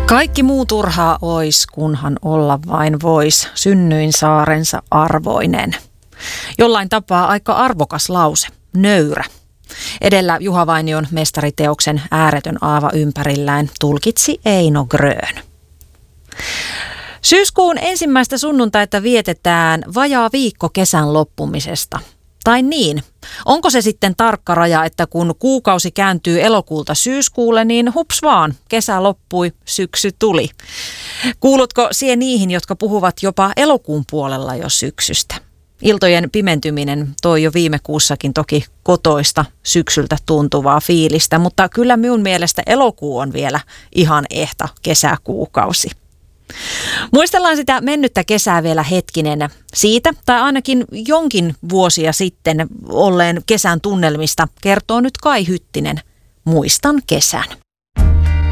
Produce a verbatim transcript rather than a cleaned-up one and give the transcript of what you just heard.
Kaikki muu turhaa ois, kunhan olla vain vois, synnyin saarensa arvoinen. Jollain tapaa aika arvokas lause, nöyrä. Edellä Juha Vainion mestariteoksen Ääretön aava ympärillään tulkitsi Eino Grön. Syyskuun ensimmäistä sunnuntaita vietetään vajaa viikko kesän loppumisesta. Tai niin. Onko se sitten tarkka raja, että kun kuukausi kääntyy elokuulta syyskuulle, niin hups vaan, kesä loppui, syksy tuli. Kuulutko siihen niihin, jotka puhuvat jopa elokuun puolella jo syksystä? Iltojen pimentyminen toi jo viime kuussakin toki kotoista syksyltä tuntuvaa fiilistä, mutta kyllä minun mielestä elokuu on vielä ihan ehta kesäkuukausi. Muistellaan sitä mennyttä kesää vielä hetkinen siitä, tai ainakin jonkin vuosia sitten olleen kesän tunnelmista kertoo nyt Kai Hyttinen. Muistan kesän.